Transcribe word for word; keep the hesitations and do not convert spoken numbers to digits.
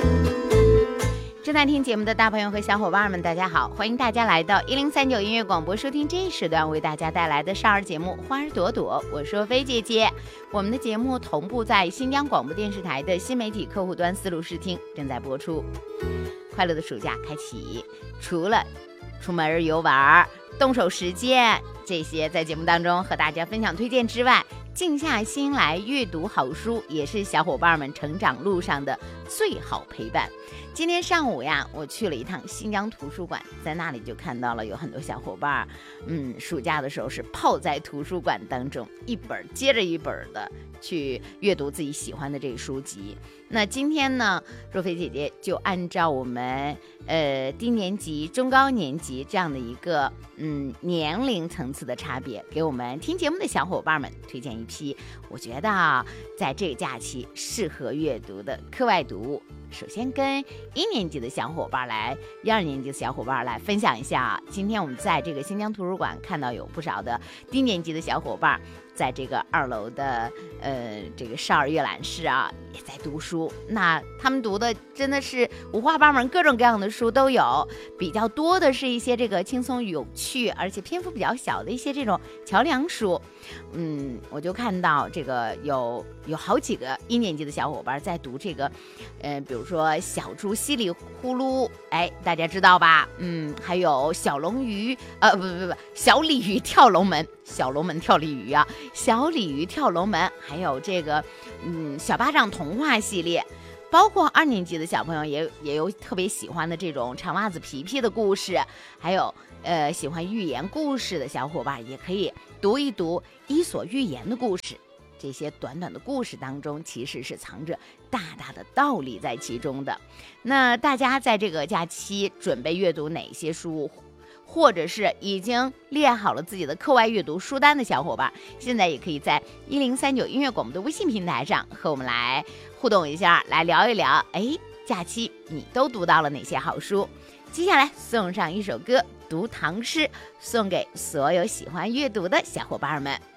正在听节目的大朋友和小伙伴们，大家好，欢迎大家来到一零三九音乐广播，收听这一时段为大家带来的少儿节目《花儿朵朵》，我是若飞姐姐。我们的节目同步在新疆广播电视台的新媒体客户端思路视听正在播出。快乐的暑假开启，除了出门游玩、动手实践这些在节目当中和大家分享推荐之外，静下心来阅读好书也是小伙伴们成长路上的最好陪伴。今天上午呀，我去了一趟新疆图书馆，在那里就看到了有很多小伙伴，嗯，暑假的时候是泡在图书馆当中，一本接着一本的去阅读自己喜欢的这个书籍。那今天呢，若飞姐姐就按照我们呃低年级、中高年级这样的一个嗯年龄层次的差别，给我们听节目的小伙伴们推荐一批我觉得啊，在这个假期适合阅读的课外读物。首先跟一年级的小伙伴来，一二年级的小伙伴来分享一下啊。今天我们在这个新疆图书馆看到有不少的低年级的小伙伴，在这个二楼的呃这个少儿阅览室啊，也在读书。那他们读的真的是五花八门，各种各样的书都有，比较多的是一些这个轻松有趣，而且篇幅比较小的一些这种桥梁书。嗯，我就看到这个有有好几个一年级的小伙伴在读这个，呃，比如说小猪唏哩呼噜，哎，大家知道吧？嗯，还有小龙鱼，呃，不不不，小鲤鱼跳龙门，小龙门跳鲤鱼啊，小鲤鱼跳龙门，还有这个，嗯，小巴掌童话系列。包括二年级的小朋友也也有特别喜欢的这种长袜子皮皮的故事，还有呃喜欢寓言故事的小伙伴也可以读一读伊索寓言的故事。这些短短的故事当中其实是藏着大大的道理在其中的。那大家在这个假期准备阅读哪些书，或者是已经列好了自己的课外阅读书单的小伙伴，现在也可以在一零三九音乐广播的微信平台上和我们来互动一下，来聊一聊，哎，假期你都读到了哪些好书？接下来送上一首歌，读唐诗，送给所有喜欢阅读的小伙伴们。